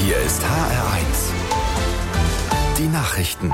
Hier ist HR1. Die Nachrichten.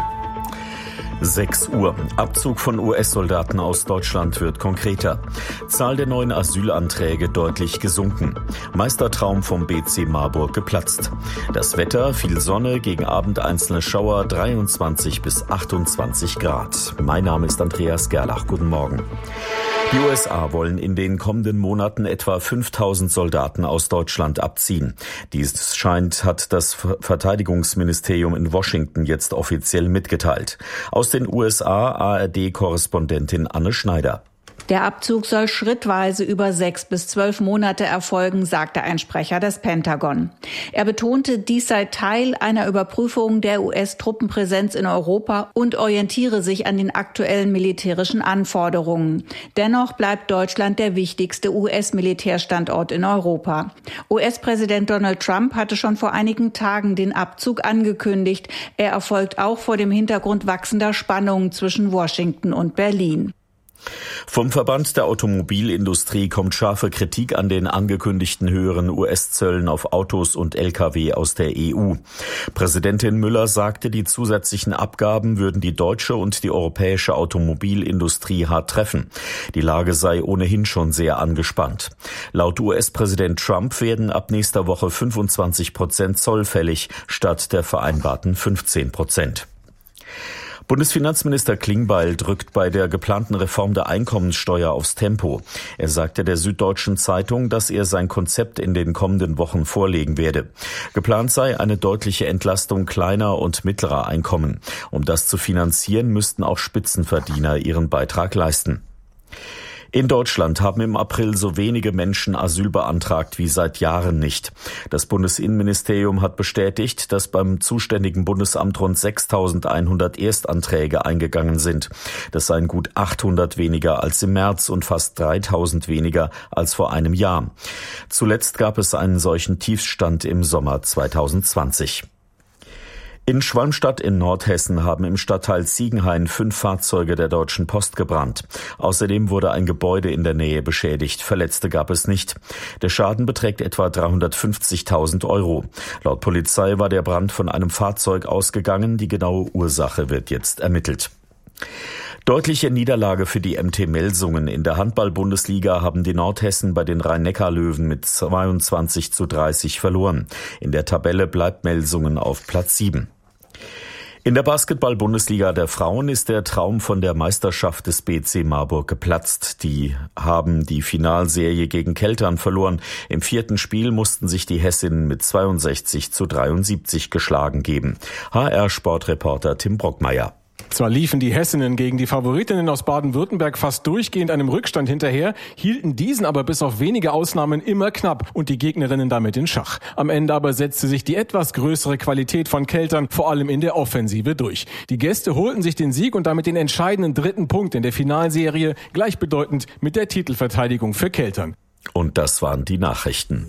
6 Uhr. Abzug von US-Soldaten aus Deutschland wird konkreter. Zahl der neuen Asylanträge deutlich gesunken. Meistertraum vom BC Marburg geplatzt. Das Wetter, viel Sonne, gegen Abend einzelne Schauer, 23 bis 28 Grad. Mein Name ist Andreas Gerlach. Guten Morgen. Die USA wollen in den kommenden Monaten etwa 5.000 Soldaten aus Deutschland abziehen. Dies hat das Verteidigungsministerium in Washington jetzt offiziell mitgeteilt. Aus den USA ARD-Korrespondentin Anne Schneider. Der Abzug soll schrittweise über 6 bis 12 Monate erfolgen, sagte ein Sprecher des Pentagon. Er betonte, dies sei Teil einer Überprüfung der US-Truppenpräsenz in Europa und orientiere sich an den aktuellen militärischen Anforderungen. Dennoch bleibt Deutschland der wichtigste US-Militärstandort in Europa. US-Präsident Donald Trump hatte schon vor einigen Tagen den Abzug angekündigt. Er erfolgt auch vor dem Hintergrund wachsender Spannungen zwischen Washington und Berlin. Vom Verband der Automobilindustrie kommt scharfe Kritik an den angekündigten höheren US-Zöllen auf Autos und Lkw aus der EU. Präsidentin Müller sagte, die zusätzlichen Abgaben würden die deutsche und die europäische Automobilindustrie hart treffen. Die Lage sei ohnehin schon sehr angespannt. Laut US-Präsident Trump werden ab nächster Woche 25% Zoll fällig statt der vereinbarten 15%. Bundesfinanzminister Klingbeil drückt bei der geplanten Reform der Einkommenssteuer aufs Tempo. Er sagte der Süddeutschen Zeitung, dass er sein Konzept in den kommenden Wochen vorlegen werde. Geplant sei eine deutliche Entlastung kleiner und mittlerer Einkommen. Um das zu finanzieren, müssten auch Spitzenverdiener ihren Beitrag leisten. In Deutschland haben im April so wenige Menschen Asyl beantragt wie seit Jahren nicht. Das Bundesinnenministerium hat bestätigt, dass beim zuständigen Bundesamt rund 6.100 Erstanträge eingegangen sind. Das seien gut 800 weniger als im März und fast 3.000 weniger als vor einem Jahr. Zuletzt gab es einen solchen Tiefstand im Sommer 2020. In Schwalmstadt in Nordhessen haben im Stadtteil Ziegenhain 5 Fahrzeuge der Deutschen Post gebrannt. Außerdem wurde ein Gebäude in der Nähe beschädigt. Verletzte gab es nicht. Der Schaden beträgt etwa 350.000 €. Laut Polizei war der Brand von einem Fahrzeug ausgegangen. Die genaue Ursache wird jetzt ermittelt. Deutliche Niederlage für die MT Melsungen. In der Handball-Bundesliga haben die Nordhessen bei den Rhein-Neckar-Löwen mit 22:30 verloren. In der Tabelle bleibt Melsungen auf Platz 7. In der Basketball-Bundesliga der Frauen ist der Traum von der Meisterschaft des BC Marburg geplatzt. Die haben die Finalserie gegen Keltern verloren. Im 4. Spiel mussten sich die Hessinnen mit 62:73 geschlagen geben. HR-Sportreporter Tim Brockmeier. Zwar liefen die Hessinnen gegen die Favoritinnen aus Baden-Württemberg fast durchgehend einem Rückstand hinterher, hielten diesen aber bis auf wenige Ausnahmen immer knapp und die Gegnerinnen damit in Schach. Am Ende aber setzte sich die etwas größere Qualität von Keltern vor allem in der Offensive durch. Die Gäste holten sich den Sieg und damit den entscheidenden 3. Punkt in der Finalserie, gleichbedeutend mit der Titelverteidigung für Keltern. Und das waren die Nachrichten.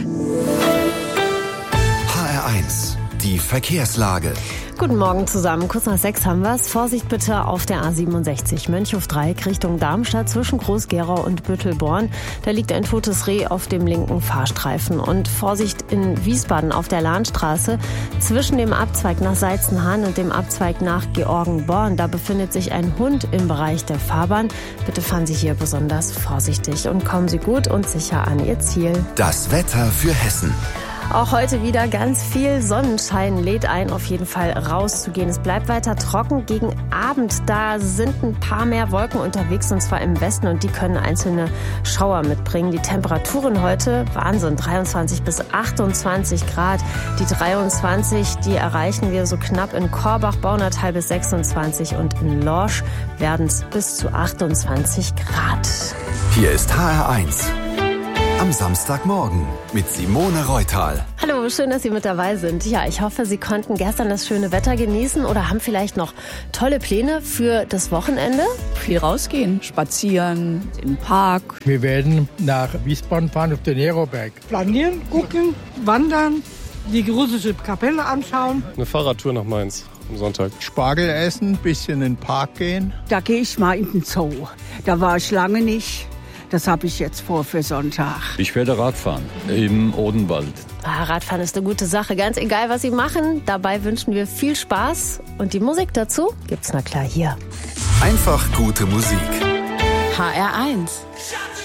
HR1, die Verkehrslage. Guten Morgen zusammen. Kurz nach 6 haben wir es. Vorsicht bitte auf der A67 Mönchhof-Dreieck Richtung Darmstadt zwischen Groß-Gerau und Büttelborn. Da liegt ein totes Reh auf dem linken Fahrstreifen. Und Vorsicht in Wiesbaden auf der Lahnstraße zwischen dem Abzweig nach Seizenhahn und dem Abzweig nach Georgenborn. Da befindet sich ein Hund im Bereich der Fahrbahn. Bitte fahren Sie hier besonders vorsichtig und kommen Sie gut und sicher an Ihr Ziel. Das Wetter für Hessen. Auch heute wieder ganz viel Sonnenschein lädt ein, auf jeden Fall rauszugehen. Es bleibt weiter trocken. Gegen Abend, da sind ein paar mehr Wolken unterwegs, und zwar im Westen, und die können einzelne Schauer mitbringen. Die Temperaturen heute, Wahnsinn, 23 bis 28 Grad. Die 23, die erreichen wir so knapp in Korbach, Baunatal bis 26 und in Lorsch werden es bis zu 28 Grad. Hier ist HR1. Am Samstagmorgen mit Simone Reutal. Hallo, schön, dass Sie mit dabei sind. Ja, ich hoffe, Sie konnten gestern das schöne Wetter genießen oder haben vielleicht noch tolle Pläne für das Wochenende. Viel rausgehen, spazieren, im Park. Wir werden nach Wiesbaden fahren auf den Neroberg. Planieren, gucken, wandern, die russische Kapelle anschauen. Eine Fahrradtour nach Mainz am Sonntag. Spargel essen, bisschen in den Park gehen. Da gehe ich mal in den Zoo. Da war ich lange nicht. Das habe ich jetzt vor für Sonntag. Ich werde Radfahren im Odenwald. Radfahren ist eine gute Sache, ganz egal, was Sie machen. Dabei wünschen wir viel Spaß. Und die Musik dazu gibt's na klar hier. Einfach gute Musik. HR1